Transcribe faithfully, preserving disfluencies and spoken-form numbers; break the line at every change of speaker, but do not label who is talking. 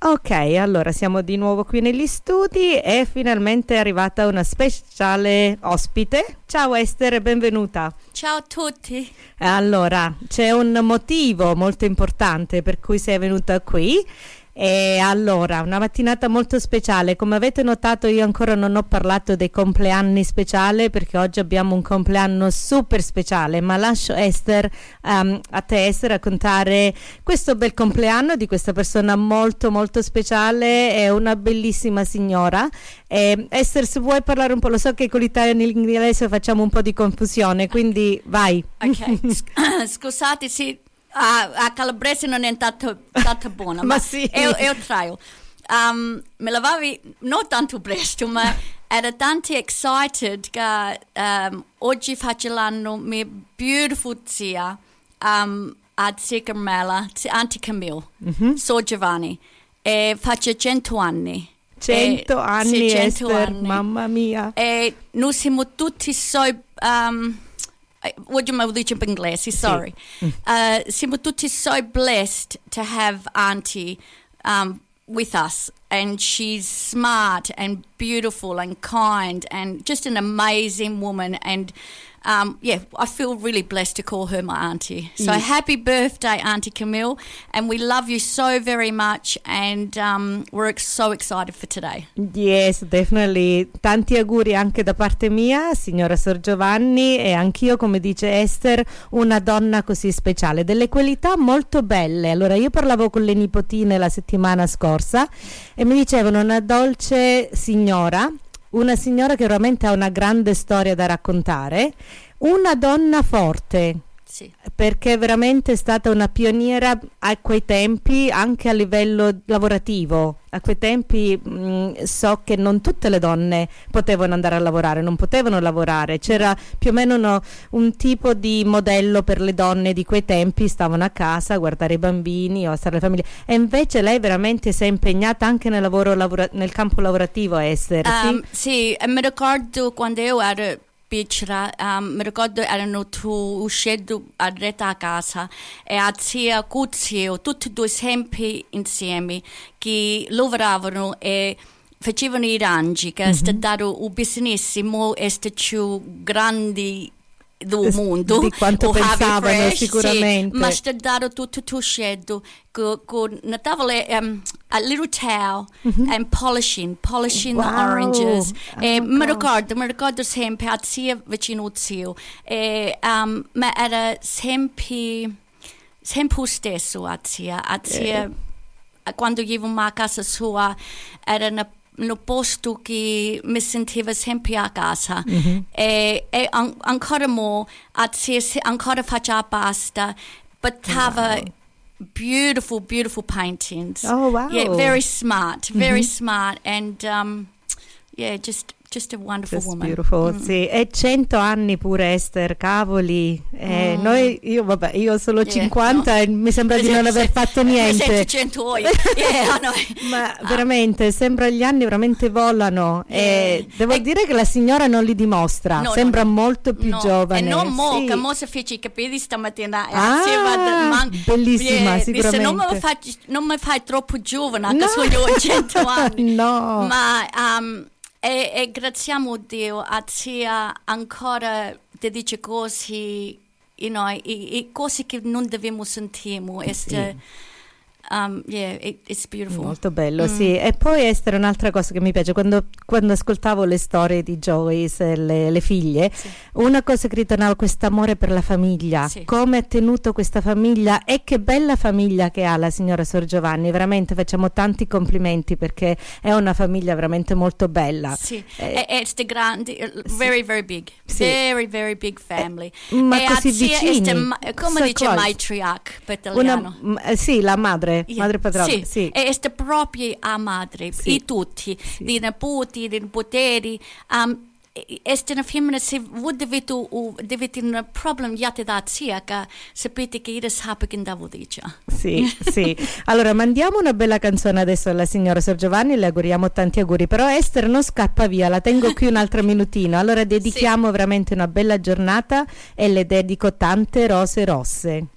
Ok, allora siamo di nuovo qui negli studi e finalmente è arrivata una speciale ospite. Ciao Esther, benvenuta.
Ciao a tutti.
Allora, c'è un motivo molto importante per cui sei venuta qui. E allora, una mattinata molto speciale. Come avete notato, io ancora non ho parlato dei compleanni speciali perché oggi abbiamo un compleanno super speciale, ma lascio Esther um, a te Esther raccontare questo bel compleanno di questa persona molto molto speciale. È una bellissima signora. E Esther, se vuoi parlare un po', lo so che con l'italiano e l'inglese facciamo un po' di confusione, quindi vai.
Ok, scusate, sì. Ah, a calabrese non è tanto, tanto buona, ma,
ma sì.
io, io trio. Um, me lavavi non tanto presto, ma ero tanto excited che um, oggi faccio l'anno mia beautiful zia, um, a zia Carmela, Auntie Camille, mm-hmm. So Giovanni, e faccio cento anni.
Cento
e,
anni,
sì, cento
Esther,
anni.
Mamma mia.
E noi siamo tutti so... Um, What do you dice in inglese? Sorry.
Sì.
Uh, siamo tutti so blessed to have Auntie um, with us, and she's smart and beautiful and kind and just an amazing woman. And um, yeah, I feel really blessed to call her my auntie. So
mm.
happy birthday, Auntie Camille, and we love you so very much, and um, we're so excited for today.
Yes, definitely. Tanti auguri anche da parte mia, signora Sor Giovanni, e anch'io, come dice Esther, una donna così speciale, delle qualità molto belle. Allora, io parlavo con le nipotine la settimana scorsa e mi dicevano una dolce signora, una signora che veramente ha una grande storia da raccontare, una donna forte.
Sì.
Perché veramente è stata una pioniera a quei tempi, anche a livello lavorativo. A quei tempi mh, so che non tutte le donne potevano andare a lavorare, non potevano lavorare, c'era più o meno uno, un tipo di modello per le donne di quei tempi, stavano a casa a guardare i bambini o a stare alle famiglie, e invece lei veramente si è impegnata anche nel lavoro lavora- nel campo lavorativo, Esther.
Um,
sì?
sì, mi ricordo quando io ero piccera, um, mi ricordo erano tu uscendo a retta a casa e a zia Cuzio, tutti e due sempre insieme, che lavoravano e facevano i rangi, che mm-hmm. è stato un business molto più grande del mondo
di quanto pensavano,
fresh,
sicuramente,
sì, ma sta dato tutto uscendo con una tavola, um, a little towel, mm-hmm. and polishing polishing
wow.
the oranges.
Oh,
e
my
mi
God.
ricordo mi ricordo sempre a zia vicino zio, e um, ma era sempre sempre lo stesso a zia a zia eh. Quando io ero a casa sua era una un posto che mi sentivo sempre a casa, mm-hmm. e, e an- ancora mo a zia ancora faceva pasta, buttava wow. beautiful beautiful paintings.
Oh wow.
Yeah, very smart, very
mm-hmm.
smart, and um, yeah, just just a wonderful
just
woman.
Beautiful,
mm.
sì. E cento anni pure, Esther, cavoli. Eh, mm. Noi, io vabbè, io ho solo yeah, cinquanta no. e mi sembra di non aver fatto niente.
cento yeah, no.
Ma ah. veramente sembra gli anni veramente volano, yeah. E devo e dire che la signora non li dimostra, no, sembra
no,
molto più
no.
giovane.
E non mo,
sì.
che mo si fece i capelli stamattina,
ah,
man-
bellissima,
yeah,
sicuramente.
Disse, non mi fai, non mi fai troppo giovane, no. Che sono io cento anni.
No.
Ma um, E, e graziamo a Dio, a zia ancora ti dice cose, you know, e, e cose che non dobbiamo sentire. Sì. Um, yeah, it, it's beautiful.
Molto bello,
mm.
sì. E poi Esther, un'altra cosa che mi piace, quando, quando ascoltavo le storie di Joyce e le, le figlie, sì. Una cosa che ritornava, quest'amore per la famiglia, sì. Come ha tenuto questa famiglia, e che bella famiglia che ha la signora Sor Giovanni, veramente facciamo tanti complimenti perché è una famiglia veramente molto bella.
Sì,
eh,
è st- grande, very very big, sì. Very very big family.
Eh, ma
e
così vicini.
Este, come so dice matriarch per italiano?
Una, sì, la madre.
Yeah.
Madre padrona,
sì,
sì.
E è proprio a madre,
sì.
E tutti,
sì.
I nipoti, i nipoteri. Um, è una femmina, se voi dovete, dovete un problema da zia, che sapete che io so che devo dire.
Sì, sì. Allora mandiamo una bella canzone adesso alla signora Sor Giovanni, le auguriamo tanti auguri, però Esther non scappa via, la tengo qui un altro minutino, allora dedichiamo sì. veramente una bella giornata e le dedico tante rose rosse.